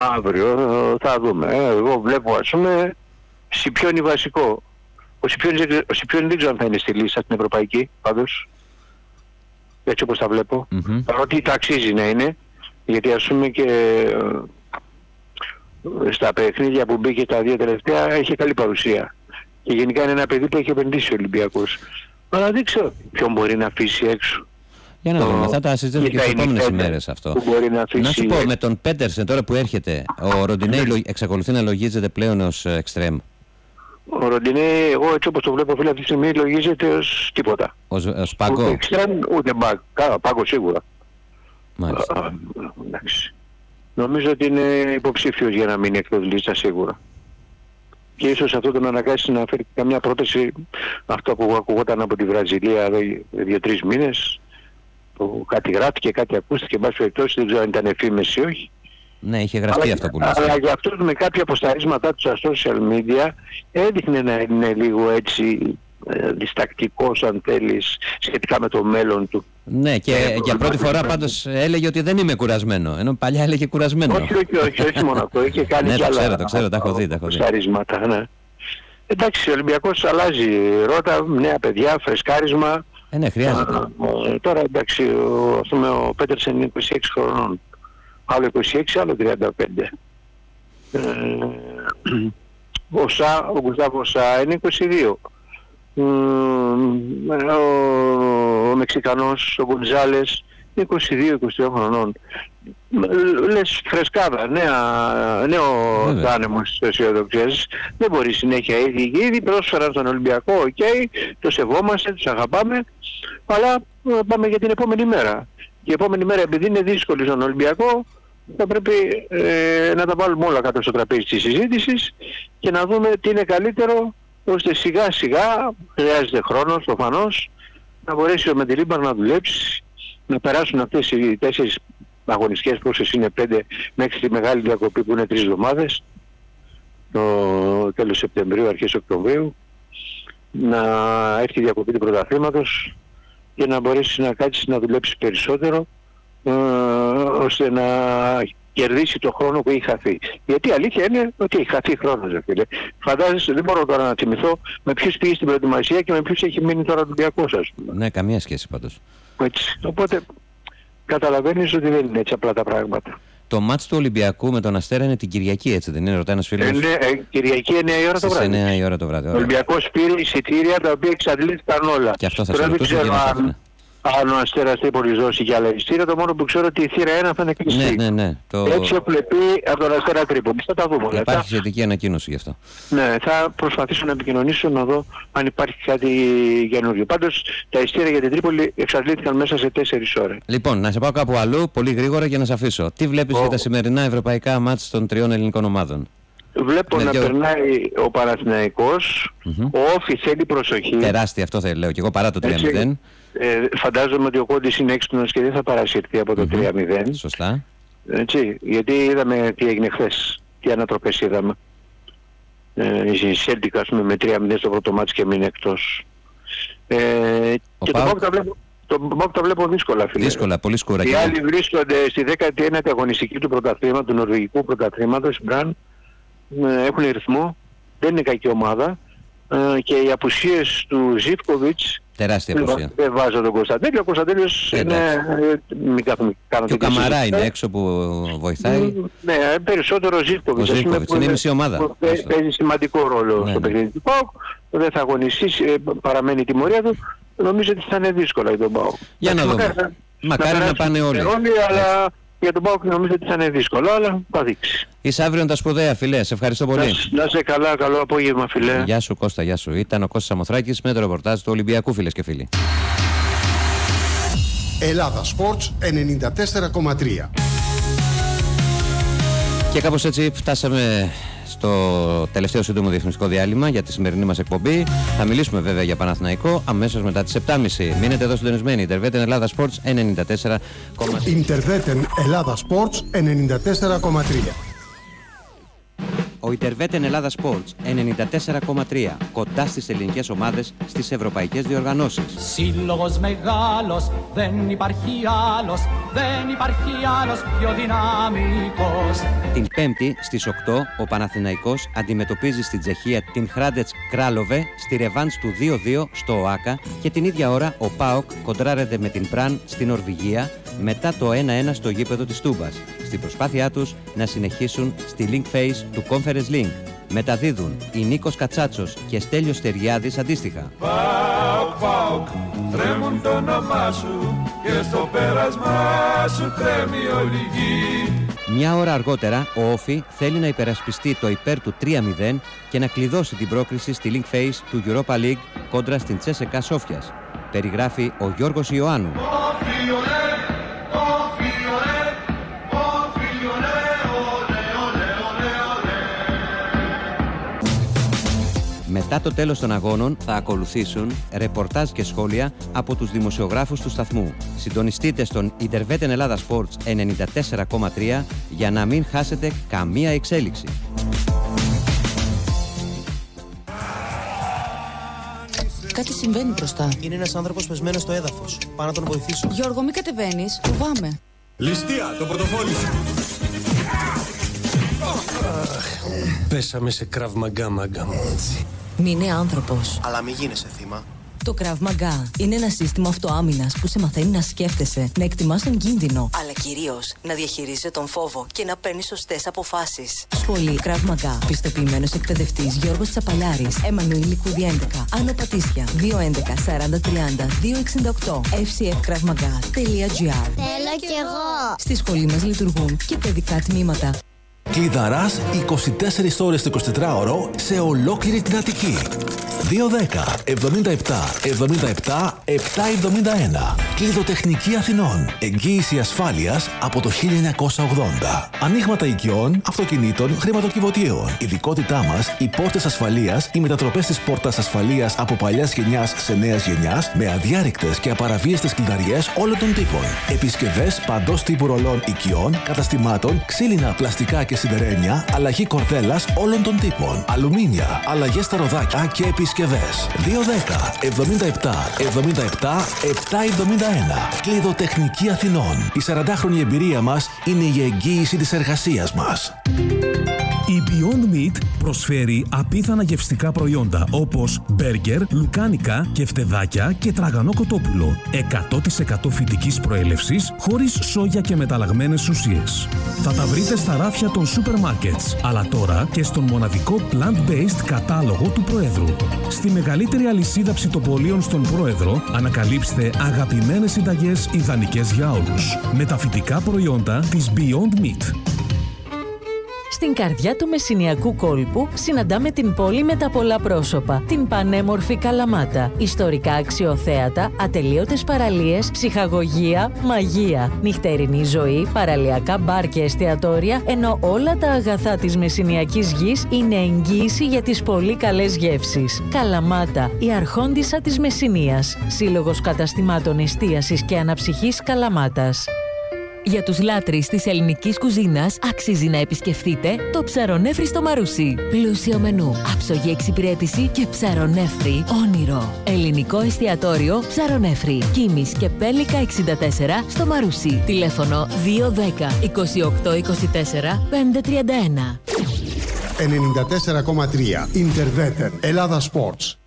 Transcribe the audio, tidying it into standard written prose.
Αύριο θα δούμε. Εγώ βλέπω, ας πούμε, Σιπιόνι βασικό. Ο Σιπιόνι δεν ξέρω αν θα είναι στη λίστα την ευρωπαϊκή, πάντως. Έτσι όπως τα βλέπω. Παρότι τα αξίζει να είναι, γιατί ας πούμε και στα παιχνίδια που μπήκε τα 2 τελευταία έχει καλή παρουσία. Και γενικά είναι ένα παιδί που έχει επενδύσει ο Ολυμπιακός. Αλλά δεν ξέρω ποιον μπορεί να αφήσει έξω. Για να δούμε, θα τα συζητήσουμε και τις επόμενες ημέρες αυτό. Να σου πω, με τον Πέτερσεν τώρα που έρχεται, ο Ροντινέ εξακολουθεί να λογίζεται πλέον ως εξτρέμ? Ο Ροντινέ, εγώ έτσι όπως το βλέπω φίλε αυτή τη στιγμή, λογίζεται ως τίποτα. Ως πάγκο? Ούτε εξτρέμ, ούτε πάγκο σίγουρα. Μάλιστα. Εντάξει. Νομίζω ότι είναι υποψήφιος για να μείνει εκτός λίστα σίγουρα. Και ίσως αυτό τον αναγκάσει να φέρει καμιά πρόταση, αυτό που ακουγόταν από τη Βραζιλία 2-3 μήνες, που κάτι γράφτηκε, κάτι ακούστηκε, εν πάση περιπτώσει δεν ξέρω αν ήταν εφήμες ή όχι. Ναι, είχε γραφτεί αυτό που λες. Αλλά για αυτούς με κάποια αποσταρίσματά του στα social media έδειχνε να είναι λίγο έτσι διστακτικός, αν θέλεις, σχετικά με το μέλλον του. Ναι, και για πρώτη φορά πάντως έλεγε ότι δεν είμαι κουρασμένο, ενώ παλιά έλεγε κουρασμένο. Όχι μόνο αυτό, είχε κάνει ναι, κι άλλα το ξέρω, τα έχω δει. αποσταρίσματα, ναι. Εντάξει, ο Ολυμπιακός αλλάζει ρότα, νέα παιδιά, φρεσκάρισμα. Ναι, χρειάζεται. Τώρα εντάξει, ο Πέτερσεν είναι 26 χρονών. Άλλο 26, άλλο 35. Ο Γκουστάβο Σά είναι 22. Ο Μεξικανός, ο Γκονζάλες, είναι 22-23 χρονών. Λες φρεσκάδα, νέο άνεμο στις αισιοδοξίες. Δεν μπορεί συνέχεια ήδη πρόσφεραν στον Ολυμπιακό, το σεβόμαστε, τους αγαπάμε, αλλά πάμε για την επόμενη μέρα. Και η επόμενη μέρα, επειδή είναι δύσκολη στον Ολυμπιακό, θα πρέπει να τα βάλουμε όλα κάτω στο τραπέζι της συζήτησης και να δούμε τι είναι καλύτερο, ώστε σιγά σιγά, χρειάζεται χρόνος προφανώς, να μπορέσει ο Μεντιλίμπαρ να δουλέψει, να περάσουν αυτές οι 4 αγωνιστικές, πόσες είναι 5, μέχρι τη μεγάλη διακοπή που είναι 3 εβδομάδες, το τέλος Σεπτεμβρίου, αρχές Οκτωβρίου, να έρθει η διακοπή του πρωταθλήματος και να μπορέσει να κάτσει να δουλέψει περισσότερο, ώστε να κερδίσει το χρόνο που έχει χαθεί. Γιατί η αλήθεια είναι ότι έχει χαθεί χρόνος, φίλε. Φαντάζεσαι, δεν μπορώ τώρα να θυμηθώ με ποιους πήγε στην προετοιμασία και με ποιους έχει μείνει τώρα ο Ολυμπιακός, ας πούμε. Ναι, καμία σχέση πάντως. Έτσι. Οπότε καταλαβαίνεις ότι δεν είναι έτσι απλά τα πράγματα. Το μάτς του Ολυμπιακού με τον Αστέρα είναι την Κυριακή, έτσι δεν είναι? Ρωτάει ένας φίλος. Κυριακή 9 η ώρα το βράδυ. 9 η ώρα το βράδυ. Ο Ολυμπιακός πήρε εισιτήρια τα οποία εξαντλήθηκαν όλα. Και αυτό θα σε ρωτούσε και μας. Αν ο Αστέρας Τρίπολης δώσει για άλλα εισιτήρια, το μόνο που ξέρω ότι η θύρα 1 θα είναι κλειστή. Ναι. Έτσι εκλεπεί από τον Αστέρα Τρίπολης. Θα τα δούμε. Υπάρχει σχετική ανακοίνωση γι' αυτό. Ναι, θα προσπαθήσω να επικοινωνήσω να δω αν υπάρχει κάτι καινούριο. Πάντως τα εισιτήρια για την Τρίπολη εξαντλήθηκαν μέσα σε 4 ώρες. Λοιπόν, να σε πάω κάπου αλλού, πολύ γρήγορα για να σε αφήσω. Τι βλέπεις για τα σημερινά ευρωπαϊκά μάτς των 3 ελληνικών ομάδων? Βλέπω να περνάει ο Παναθηναϊκός, ο Όφη θέλει προσοχή. Τεράστια, αυτό θα λέω και εγώ, παρά το 3-0. Φαντάζομαι ότι ο Κόντης είναι έξυπνος και δεν θα παρασυρθεί από το 3-0. Σωστά. Έτσι, γιατί είδαμε τι έγινε χθες, τι ανατροπές είδαμε. Η Σέλτικα, ας πούμε, με 3-0 στο πρώτο μάτς και μείνει εκτός. Και τον ΠΑΟΚ τα βλέπω δύσκολα, φίλε. Δύσκολα, πολύ σκούρα. Οι άλλοι βρίσκονται στη 19η αγωνιστική του πρωταθλήματος, του νορβηγικού πρωταθλήματος, Μπραν, έχουν ρυθμό, δεν είναι κακή ομάδα, και οι απουσίες του Ζίβκοβιτς, τεράστια απουσία. Δεν βάζω τον Κωνσταντέλιο. Ο Κωνσταντέλιος είναι... Μην κάνω και ο Καμαρά είναι έξω που βοηθάει. Ναι, περισσότερο ο Ζίβκοβιτς. Ο Ζίβκοβιτς είναι η μισή ομάδα. Παίζει σημαντικό ρόλο στο παιχνίδι του ΠΑΟΚ. Δεν θα αγωνιστεί, παραμένει η τιμωρία του. Νομίζω ότι θα είναι δύσκολα για τον ΠΑΟΚ. Για να δούμε. Μακάρι να πάνε όλοι. Αλλά για τον ΠΑΟΚ νομίζω ότι θα είναι δύσκολο, αλλά θα δείξει. Είσαι αύριο τα σπουδαία, φιλέ. Σε ευχαριστώ πολύ. Να είσαι καλά, καλό απόγευμα, φιλέ. Γεια σου, Κώστα, γεια σου. Ήταν ο Κώστας Σαμοθράκης με το ρεπορτάζ του Ολυμπιακού, φίλες και φίλοι. Ελλάδα Sports 94,3. Και κάπως έτσι φτάσαμε στο τελευταίο σύντομο διαφημιστικό διάλειμμα για τη σημερινή μας εκπομπή. Θα μιλήσουμε βέβαια για Παναθηναϊκό αμέσως μετά τις 7.30. Μείνετε εδώ συντονισμένοι. Ιντερβέτεν Ελλάδα Sports 94,3. Ιντερβέτεν Ελλάδα Sports 94,3. ο Ιντερβέτεν Ελλάδα Sports 94,3 κοντά στις ελληνικές ομάδες στις ευρωπαϊκές διοργανώσεις. Σύλλογος μεγάλος, δεν υπάρχει άλλος πιο δυναμικός. Την Πέμπτη στις 8 ο Παναθηναϊκός αντιμετωπίζει στην Τσεχία την Hrádec Králové στη ρεβάνς του 2-2 στο ΟΑΚΑ και την ίδια ώρα ο ΠΑΟΚ κοντράρεται με την Πραν στην Νορβηγία μετά το 1-1 στο γήπεδο της Τούμπας, στην προσπάθειά τους να συνεχίσουν στη Link Phase του Conference Link. Μεταδίδουν οι Νίκος Κατσάτσος και Στέλιος Στεριάδης αντίστοιχα. ΠΑΟΚ, τρέμουν το όνομά σου και στο πέρασμά σου τρέμει όλη γη. Μια ώρα αργότερα ο Όφι θέλει να υπερασπιστεί το υπέρ του 3-0 και να κλειδώσει την πρόκριση στη Link Phase του Europa League κόντρα στην Τσέσεκα Σόφιας. Περιγράφει ο Γιώργος Ιωάννου. Μετά το τέλος των αγώνων θα ακολουθήσουν ρεπορτάζ και σχόλια από τους δημοσιογράφους του σταθμού. Συντονιστείτε στον Ιντερβέτεν Ελλάδα Sports 94,3 για να μην χάσετε καμία εξέλιξη. Κάτι συμβαίνει μπροστά. Είναι ένας άνθρωπος πεσμένος στο έδαφος. Πάω να τον βοηθήσω. Γιώργο, μην κατεβαίνεις. Φοβάμαι. Ληστεία, το πορτοφόλι σου. Πέσαμε σε Krav Maga, μάγκα μου. Μην είναι άνθρωπος. Αλλά μην γίνεσαι θύμα. Το Krav Maga είναι ένα σύστημα αυτοάμυνας που σε μαθαίνει να σκέφτεσαι, να εκτιμάς τον κίνδυνο, αλλά κυρίως να διαχειρίζεσαι τον φόβο και να παίρνεις σωστές αποφάσεις. Σχολή Krav Maga. Πιστοποιημένος εκπαιδευτής Γιώργος Τσαπαλιάρης. Εμμανουήλ Λικούδη 11. Άνω Πατήσια. 211 40 30 268. fcfkravmaga.gr. Θέλω κι εγώ. Στη σχολή μας λειτουργούν και παιδικά τμήματα. Κλειδαράς 24 ώρες το 24ωρο σε ολόκληρη την Αττική. 210 77 77 771. Κλειδοτεχνική Αθηνών. Εγγύηση ασφάλειας από το 1980. Ανοίγματα οικειών, αυτοκινήτων, χρηματοκιβωτίων. Ειδικότητά μας, οι πόρτες ασφαλείας, οι μετατροπές της πόρτας ασφαλείας από παλιάς γενιάς σε νέας γενιάς, με αδιάρρηκτες και απαραβίαστες κλειδαριές όλων των τύπων. Επισκευές παντός τύπου ρολών οικειών, καταστημάτων, ξύλινα, πλαστικά και σιδερένια, αλλαγή κορδέλας όλων των τύπων. Αλουμίνια, αλλαγές στα ροδάκια και επισκευές. 210 77 77 771. Κλειδοτεχνική Αθηνών. Η 40χρονη εμπειρία μας είναι η εγγύηση της εργασίας μας. Η Beyond Meat προσφέρει απίθανα γευστικά προϊόντα όπως μπέργκερ, λουκάνικα, κεφτεδάκια και τραγανό κοτόπουλο. 100% φυτικής προέλευσης, χωρίς σόγια και μεταλλαγμένες ουσίες. Θα τα βρείτε στα ράφια των σούπερ μάρκετς, αλλά τώρα και στον μοναδικό plant-based κατάλογο του Προέδρου. Στη μεγαλύτερη αλυσίδα ψητοπολίων στον Πρόεδρο ανακαλύψτε αγαπημένες συνταγές ιδανικές για όλους. Με τα φυτικά προϊόντα της Beyond Meat. Στην καρδιά του Μεσσηνιακού κόλπου συναντάμε την πόλη με τα πολλά πρόσωπα, την πανέμορφη Καλαμάτα. Ιστορικά αξιοθέατα, ατελείωτες παραλίες, ψυχαγωγία, μαγεία, νυχτερινή ζωή, παραλιακά μπαρ και εστιατόρια, ενώ όλα τα αγαθά της Μεσσηνιακής γης είναι εγγύηση για τις πολύ καλές γεύσεις. Καλαμάτα, η αρχόντισσα της Μεσσηνίας. Σύλλογος καταστημάτων εστίασης και αναψυχής Καλαμάτας. Για τους λάτρεις της ελληνικής κουζίνας αξίζει να επισκεφτείτε το Ψαρονέφρι στο Μαρούσι. Πλούσιο μενού, άψογη εξυπηρέτηση και ψαρονέφρι όνειρο. Ελληνικό εστιατόριο Ψαρονέφρι. Κίμης και Πέλικα 64 στο Μαρούσι. Τηλέφωνο 210 28 24 531. 94,3 Ιντερβέτεν Ελλάδα Sports.